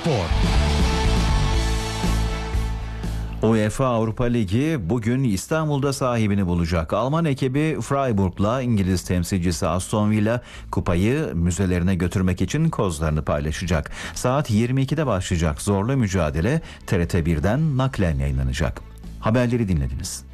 Spor. UEFA Avrupa Ligi bugün İstanbul'da sahibini bulacak. Alman ekibi Freiburg'la İngiliz temsilcisi Aston Villa kupayı müzelerine götürmek için kozlarını paylaşacak. Saat 22'de başlayacak zorlu mücadele TRT 1'den naklen yayınlanacak. Haberleri dinlediniz.